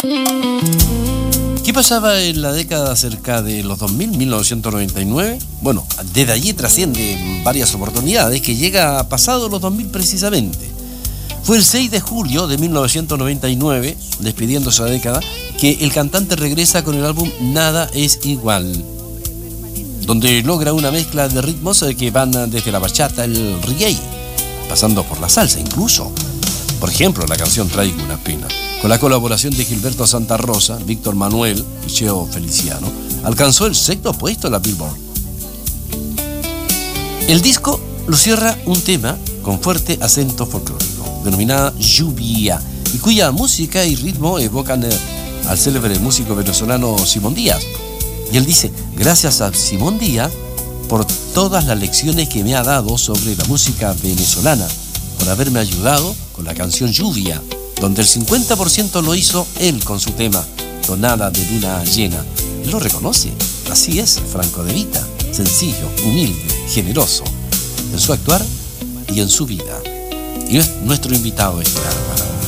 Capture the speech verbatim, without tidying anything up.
¿Qué pasaba en la década cerca de los dos mil, mil novecientos noventa y nueve? Bueno, desde allí trasciende varias oportunidades que llega pasado los dos mil precisamente. Fue el seis de julio de mil novecientos noventa y nueve, despidiendo esa década, que el cantante regresa con el álbum Nada es igual, donde logra una mezcla de ritmos que van desde la bachata, el reggae, pasando por la salsa incluso. Por ejemplo, la canción Traigo una pena, con la colaboración de Gilberto Santa Rosa, Víctor Manuel y Cheo Feliciano, alcanzó el sexto puesto en la Billboard. El disco lo cierra un tema con fuerte acento folclórico, denominada Lluvia, y cuya música y ritmo evocan al célebre músico venezolano Simón Díaz. Y él dice: gracias a Simón Díaz por todas las lecciones que me ha dado sobre la música venezolana, por haberme ayudado con la canción Lluvia, donde el cincuenta por ciento lo hizo él con su tema Tonada de Luna Llena. Él lo reconoce, así es Franco De Vita, sencillo, humilde, generoso, en su actuar y en su vida. Y nuestro invitado estelar para